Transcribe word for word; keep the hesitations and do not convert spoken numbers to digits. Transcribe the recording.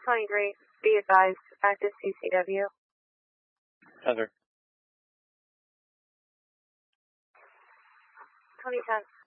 twenty-three, be advised, active C C W. Heather. twenty ten.